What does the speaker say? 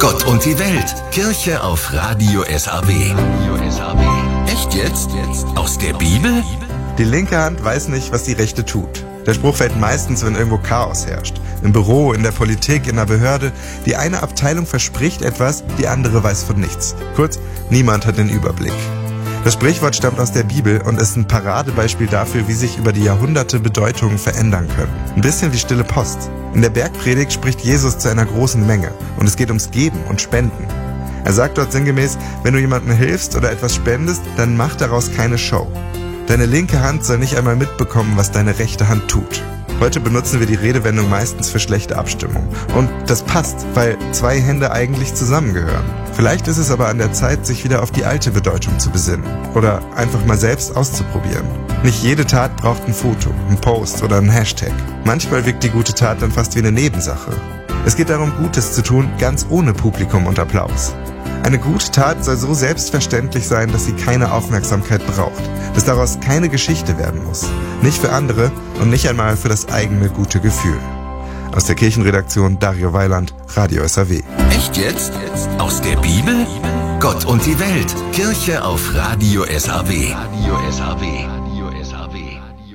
Gott und die Welt. Kirche auf Radio SAW. Echt jetzt? Aus der Bibel? Die linke Hand weiß nicht, was die rechte tut. Der Spruch fällt meistens, wenn irgendwo Chaos herrscht. Im Büro, in der Politik, in der Behörde. Die eine Abteilung verspricht etwas, die andere weiß von nichts. Kurz, niemand hat den Überblick. Das Sprichwort stammt aus der Bibel und ist ein Paradebeispiel dafür, wie sich über die Jahrhunderte Bedeutungen verändern können. Ein bisschen wie stille Post. In der Bergpredigt spricht Jesus zu einer großen Menge und es geht ums Geben und Spenden. Er sagt dort sinngemäß, wenn du jemandem hilfst oder etwas spendest, dann mach daraus keine Show. Deine linke Hand soll nicht einmal mitbekommen, was deine rechte Hand tut. Heute benutzen wir die Redewendung meistens für schlechte Abstimmung. Und das passt, weil zwei Hände eigentlich zusammengehören. Vielleicht ist es aber an der Zeit, sich wieder auf die alte Bedeutung zu besinnen. Oder einfach mal selbst auszuprobieren. Nicht jede Tat braucht ein Foto, ein Post oder einen Hashtag. Manchmal wirkt die gute Tat dann fast wie eine Nebensache. Es geht darum, Gutes zu tun, ganz ohne Publikum und Applaus. Eine gute Tat soll so selbstverständlich sein, dass sie keine Aufmerksamkeit braucht, dass daraus keine Geschichte werden muss. Nicht für andere und nicht einmal für das eigene gute Gefühl. Aus der Kirchenredaktion Dario Weiland, Radio SAW. Echt jetzt? Aus der Bibel? Gott und die Welt. Kirche auf Radio SAW.